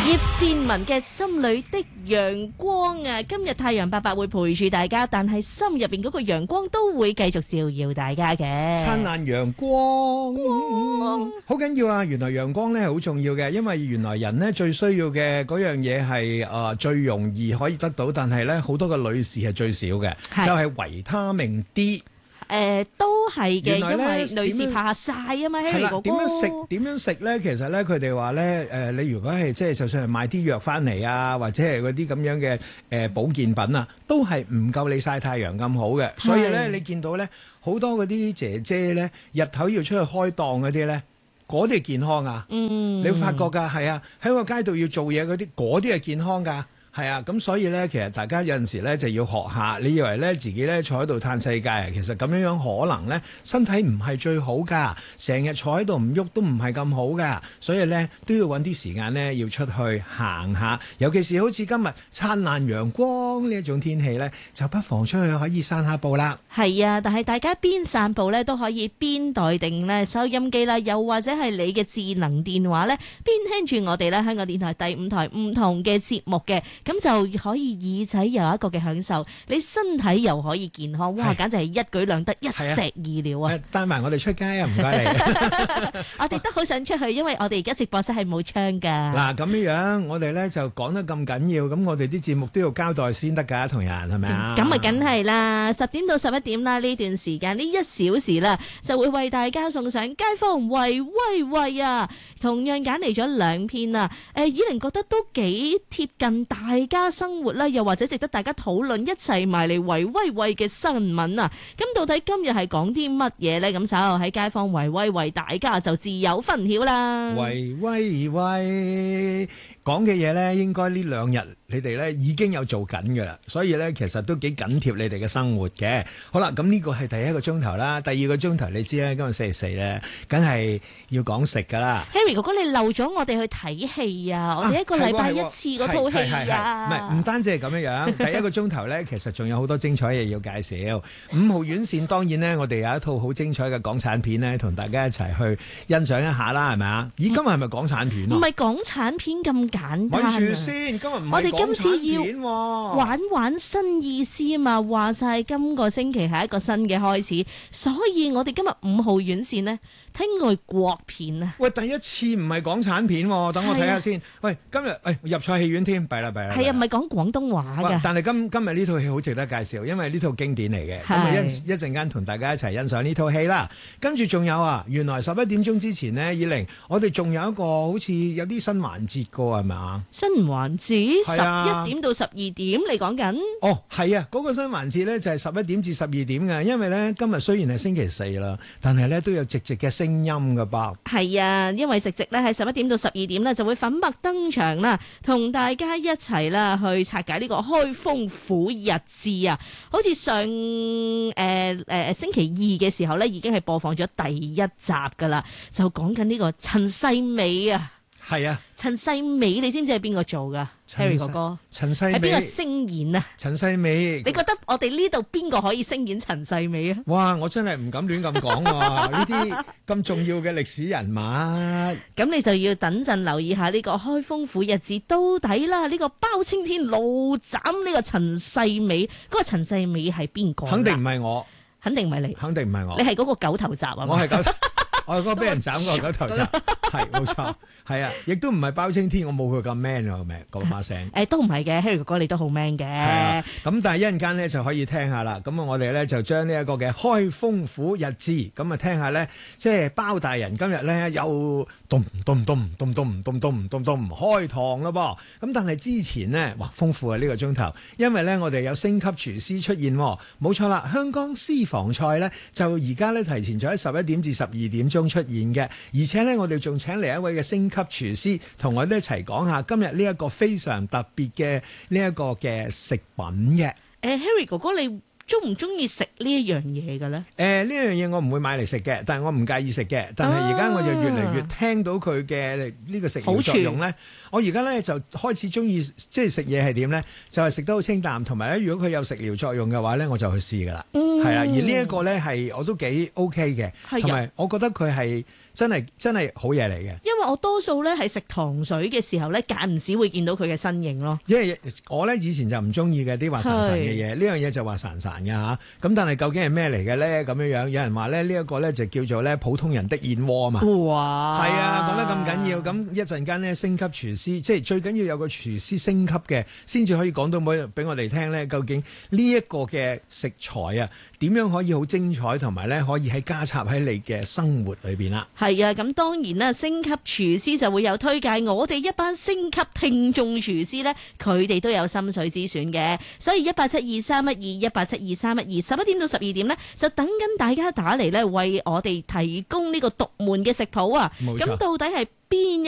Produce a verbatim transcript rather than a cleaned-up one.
葉倩文嘅心裏的陽光啊，今日太陽伯伯會陪住大家，但係心入邊嗰個陽光都會繼續照耀大家嘅。 燦爛陽光，好緊要啊！原來陽光咧係好重要嘅，因為原來人咧最需要嘅嗰樣嘢係誒最容易可以得到，但係咧好多嘅女士係最少嘅，就係維他命 D。 誒、呃、都係嘅，因為女士怕曬啊嘛。Harry 哥哥點樣食點樣食咧？其實咧，佢哋話咧誒，你如果係即係就算係買啲藥翻嚟啊，或者係嗰啲咁樣嘅誒、呃、保健品啊，都係唔夠你曬太陽咁好嘅。所以咧，你見到咧好多嗰啲姐姐咧，日頭要出去開檔嗰啲咧，嗰啲係健康啊！嗯，你會發覺㗎，係啊，喺個街度要做嘢嗰啲，嗰啲係健康㗎。係啊，咁所以咧，其實大家有陣時咧就要學下。你以為咧自己咧坐喺度嘆世界啊，其實咁樣樣可能咧身體唔係最好噶，成日坐喺度唔喐都唔係咁好噶。所以咧都要揾啲時間咧要出去行下，尤其是好似今日燦爛陽光呢一種天氣咧，就不妨出去可以散下步啦。 係啊，但係大家邊散步咧都可以邊待定咧收音機啦，又或者係你嘅智能電話咧，邊聽住我哋咧香港電台第五台唔同嘅節目嘅。咁就可以耳仔又有一個嘅享受，你身體又可以健康，哇！簡直係一舉兩得，一石二鳥啊！ 帶埋我哋出街啊，唔該你。 我哋都好想出去，因為我哋而家直播室係冇窗㗎。 嗱咁樣樣，我哋咧就講得咁緊要，咁我哋啲節目都要交代先得㗎，同人係咪啊？ 咁咪梗係啦，十點到十一點啦，呢段時間呢一小時啦，就會為大家送上街坊喂喂喂啊！同樣揀嚟咗兩篇啊，誒，以玲覺得都幾貼近大大家生活啦，又或者值得大家討論一齊埋嚟喂喂喂嘅新聞啊！咁到底今日係講啲乜嘢呢？咁稍後喺街坊喂喂喂，大家就自有分曉啦。 喂喂喂，講嘅嘢呢，應該呢兩日你哋呢已經有做緊噶啦，所以呢，其實都幾緊貼你哋嘅生活嘅。好啦，咁呢個係第一個鐘頭啦，第二個鐘頭你知啦，今日星期四呢，梗係要講食噶啦。 Harry 哥哥，你漏咗我哋去睇戲啊！我哋一個禮拜一次嗰套戲啊， 唔係唔單止係咁樣樣。第一個鐘頭呢，其實仲有好多精彩嘢要介紹。五號院線當然呢，我哋有一套好精彩嘅港產片呢，同大家一齊去欣賞一下啦，係咪啊？咦，今日係咪港產片啊？唔係港產片咁簡單啊！ 咪住先，今日唔係港產片喎。 我哋今次要玩玩新意思啊嘛，話晒今個星期係一個新嘅開始，所以我哋今日五號院線呢，睇外國片啊！ 喂，第一次唔係港產片喎，等我睇下先。喂，今日誒入錯戲院添，弊啦弊啦。 係啊，唔係講廣東話㗎。 但係今今日呢套戲好值得介紹，因為呢套經典嚟嘅。咁啊一一陣間同大家一齊欣賞呢套戲啦。跟住仲有啊，原來十一點鐘之前呢，以玲，我哋仲有一個好似有啲新環節㗎係咪啊？ 新環節十一點到十二點，你講緊？ 哦，係啊，嗰個新環節呢就係十一點至十二點嘅，因為呢，今日雖然係星期四啦，但係呢都有直直嘅聲音噶噃。係啊，因為直直咧喺十一點到十二點咧就會粉墨登場啦，同大家一齊啦去拆解呢個開封府日誌啊。好似上誒誒、呃呃、星期二嘅時候咧，已經係播放咗第一集噶啦，就講緊呢個陳世美啊。 係啊， 陳世美你知唔知係邊個做噶 Harry 哥哥？ 陳世美係邊個聲演啊？陳世美， 你覺得我哋呢度邊個可以聲演陳世美啊？ 哇！我真係唔敢亂咁講喎，呢啲咁重要嘅歷史人物。 咁你就要等陣留意下呢個開封府日誌到底啦，呢、這個包青天怒斬呢個陳世美，嗰、那個陳世美係邊個？ 肯定唔係我， 肯定唔係你， 肯定唔係我， 你係嗰個九頭鍘啊？ 我係九頭。我係嗰個俾人斬過嗰頭鍘，係冇錯，係啊，亦都唔係包青天，我冇佢咁 man 啊，名嗰把聲。誒， 都唔係嘅 ，Harry 哥哥你都好 man 嘅。係啊，咁但係一陣間咧就可以聽下啦。咁啊，我哋咧就將呢一個嘅開封府日誌，咁啊聽下咧，即係包大人今日咧又咚咚咚咚咚咚咚咚咚開堂咯噃。咁但係之前呢，哇豐富啊呢個鐘頭，因為咧我哋有星級廚師出現，冇錯啦，香港私房菜咧就而家咧提前咗喺十一點至十二點鐘出現嘅，而且呢，我哋仲請嚟一位嘅星級廚師，同我哋一齊講下今日呢一個非常特別嘅呢一個嘅食品嘅。 誒、uh, ，Harry 哥哥，你中唔中意食呢一樣嘢嘅咧？誒、 呃，呢樣嘢我唔會買嚟食嘅，但係我唔介意食嘅。但係而家我就越嚟越聽到佢嘅呢個食療作用咧。我而家咧就開始中意即係食嘢係點咧？就係、是、食得好清淡，同埋咧如果佢有食療作用嘅話咧，我就去試噶啦。係、嗯、啊，而呢一個咧係我都幾 OK 嘅，同埋我覺得佢係。 真係真係好嘢嚟嘅。 因為我多數咧係食糖水嘅時候咧，間唔時會見到佢嘅身影咯。 因為我咧以前就唔中意嘅啲滑潺潺嘅嘢，呢樣嘢就滑潺潺嘅嚇。咁但係究竟係咩嚟嘅咧？咁樣樣有人話咧，呢一個咧就叫做咧普通人的燕窩啊嘛。 哇！ 係啊，講得咁緊要，咁一陣間咧升級廚師，即係最緊要有個廚師升級嘅，先至可以講到俾俾我哋聽咧，究竟呢一個嘅食材啊，點樣可以好精彩，同埋咧可以喺加插喺你嘅生活裏邊啦。 係啊，咁當然啦，升級廚師就會有推介，我哋一班升級聽眾廚師咧，佢哋都有心水之選嘅，所以一八七二三一二一八七二三一二，十一點到十二點咧，就等緊大家打嚟咧，為我哋提供呢個獨門嘅食譜啊。 冇錯。 咁到底係邊